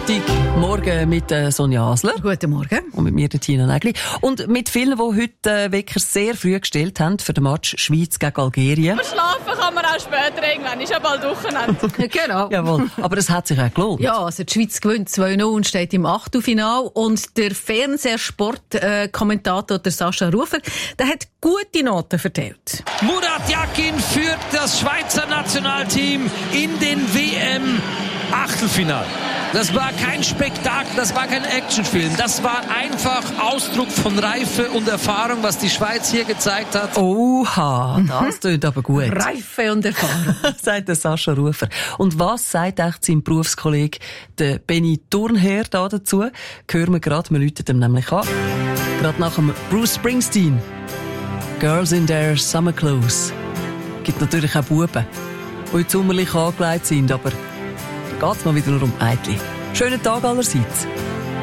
Sonntagmorgen mit Sonja Hasler. Guten Morgen. Und mit mir, Tina Nägli. Und mit vielen, die heute Wecker sehr früh gestellt haben für den Match Schweiz gegen Algerien. Aber schlafen kann man auch später irgendwann. Ist ja bald Wochenende. Genau. Jawohl. Aber es hat sich auch gelohnt. Ja, also die Schweiz gewinnt 2-0 und steht im Achtelfinale. Und der Fernsehsportkommentator, der Sascha Rufer, der hat gute Noten verteilt. Murat Yakin führt das Schweizer Nationalteam in den WM-Achtelfinal. Das war kein Spektakel, das war kein Actionfilm. Das war einfach Ausdruck von Reife und Erfahrung, was die Schweiz hier gezeigt hat. Oha, das tut aber gut. Reife und Erfahrung. Sagt der Sascha Rufer. Und was sagt echt sein Berufskollege, der Benny Thurnherr, da dazu? Hören wir gerade, wir läuten ihm nämlich an. Gerade nach dem Bruce Springsteen. Girls in their summer clothes. Gibt natürlich auch Buben, die heute sommerlich angelegt sind, aber da geht es mal wieder nur um Mädchen. Schönen Tag allerseits.